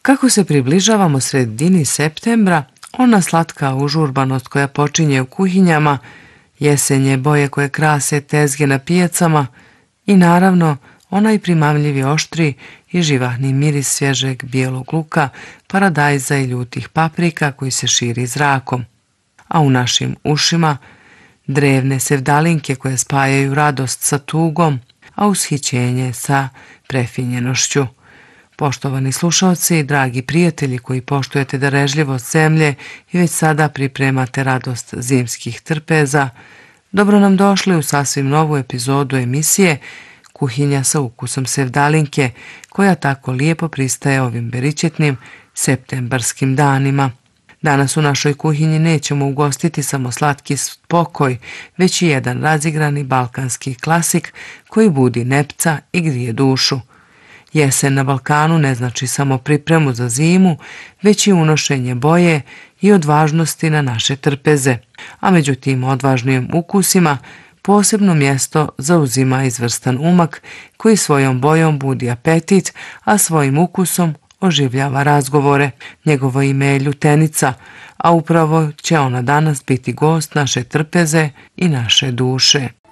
Kako se približavamo sredini septembra, ona slatka užurbanost koja počinje u kuhinjama, jesenje boje koje krase tezge na pijacama i naravno onaj primamljivi oštri i živahni miris svježeg bijelog luka, paradajza i ljutih paprika koji se širi zrakom. A u našim ušima drevne sevdalinke koje spajaju radost sa tugom, a ushićenje sa prefinjenošću. Poštovani slušalci, dragi prijatelji koji poštujete darežljivost zemlje i već sada pripremate radost zimskih trpeza, dobro nam došli u sasvim novu epizodu emisije Kuhinja sa ukusom sevdalinke, koja tako lijepo pristaje ovim beričetnim septembarskim danima. Danas u našoj kuhinji nećemo ugostiti samo slatki spokoj, već i jedan razigrani balkanski klasik koji budi nepca i grije dušu. Jesen na Balkanu ne znači samo pripremu za zimu, već i unošenje boje i odvažnosti na naše trpeze, a među tim odvažnijim ukusima posebno mjesto zauzima izvrstan umak koji svojom bojom budi apetit, a svojim ukusom oživljava razgovore. Njegovo ime je ljutenica, a upravo će ona danas biti gost naše trpeze i naše duše.